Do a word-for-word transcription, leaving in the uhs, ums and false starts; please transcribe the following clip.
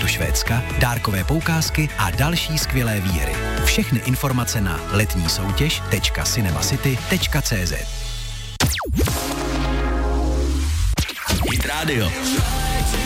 do Švédska, dárkové poukázky a další skvělé výhry. Všechny informace na letní soutěž tečka cinemacity tečka cé zet. Hit Radio.